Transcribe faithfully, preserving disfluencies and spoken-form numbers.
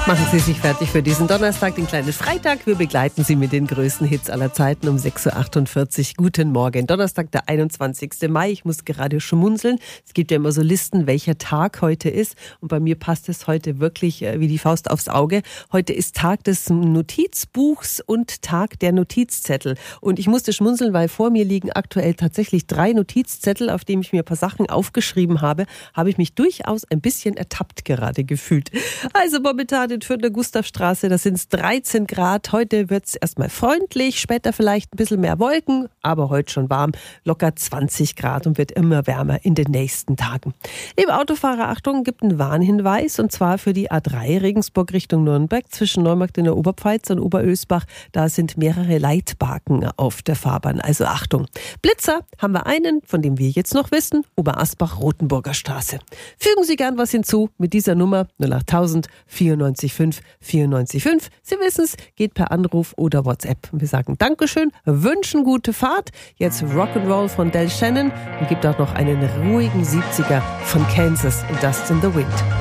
Machen Sie sich fertig für diesen Donnerstag, den kleinen Freitag. Wir begleiten Sie mit den größten Hits aller Zeiten um sechs Uhr achtundvierzig. Guten Morgen. Donnerstag, der einundzwanzigsten Mai. Ich muss gerade schmunzeln. Es gibt ja immer so Listen, welcher Tag heute ist. Und bei mir passt es heute wirklich wie die Faust aufs Auge. Heute ist Tag des Notizbuchs und Tag der Notizzettel. Und ich musste schmunzeln, weil vor mir liegen aktuell tatsächlich drei Notizzettel, auf denen ich mir ein paar Sachen aufgeschrieben habe. Habe ich mich durchaus ein bisschen ertappt gerade gefühlt. Also momentan in Fürth der Gustavstraße, da sind es dreizehn Grad. Heute wird es erstmal freundlich, später vielleicht ein bisschen mehr Wolken, aber heute schon warm, locker zwanzig Grad und wird immer wärmer in den nächsten Tagen. Liebe Autofahrer, Achtung, gibt einen Warnhinweis und zwar für die A drei Regensburg Richtung Nürnberg zwischen Neumarkt in der Oberpfalz und Oberösbach. Da sind mehrere Leitbarken auf der Fahrbahn, also Achtung. Blitzer haben wir einen, von dem wir jetzt noch wissen, Oberasbach-Rotenburger Straße. Fügen Sie gern was hinzu mit dieser Nummer null acht tausend vierundneunzig fünf vierundneunzig fünf. Sie wissen es, geht per Anruf oder WhatsApp. Wir sagen Dankeschön, wünschen gute Fahrt. Jetzt Rock'n'Roll von Del Shannon und gibt auch noch einen ruhigen siebziger von Kansas, Dust in the Wind.